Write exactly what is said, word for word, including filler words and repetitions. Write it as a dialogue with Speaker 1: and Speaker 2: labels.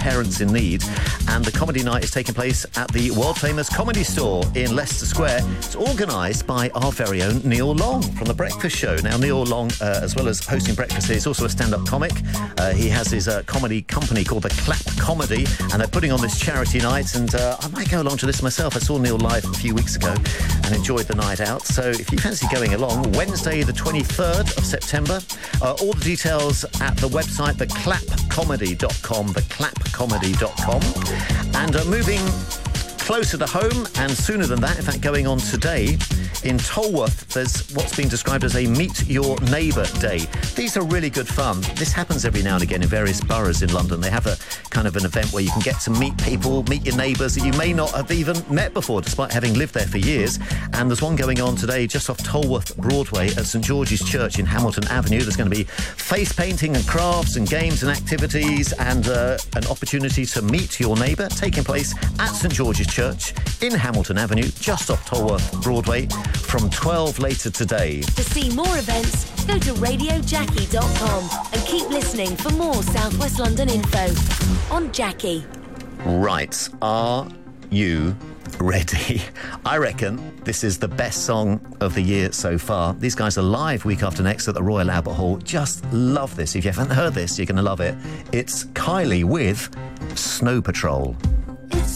Speaker 1: parents in need. And the comedy night is taking place at the world-famous Comedy Store in Leicester Square. It's organised by our very own Neil Long from The Breakfast Show. Now, Neil Long, uh, as well as hosting breakfast, is also a stand-up comic. Uh, he has his uh, comedy company called The Clap Comedy, and they're putting on this charity night, and uh, I might go along to this myself. I saw Neil live a few weeks ago and enjoyed the night out. So if you fancy going along, Wednesday the twenty-third of September, uh, all the details at the website the clap comedy dot com, the clap comedy dot com. And uh, moving closer to home, and sooner than that, in fact, going on today, in Tolworth, there's what's been described as a Meet Your Neighbour Day. These are really good fun. This happens every now and again in various boroughs in London. They have a kind of an event where you can get to meet people, meet your neighbours that you may not have even met before, despite having lived there for years. And there's one going on today just off Tolworth Broadway at St George's Church in Hamilton Avenue. There's going to be face painting and crafts and games and activities, and uh, an opportunity to meet your neighbour taking place at St George's Church in Hamilton Avenue, just off Tolworth Broadway, from twelve later today.
Speaker 2: To see more events, go to radio jackie dot com and keep listening for more South West London info on Jackie.
Speaker 1: Right, are you ready? I reckon this is the best song of the year so far. These guys are live week after next at the Royal Albert Hall. Just love this. If you haven't heard this, you're going to love it. It's Kylie with Snow Patrol.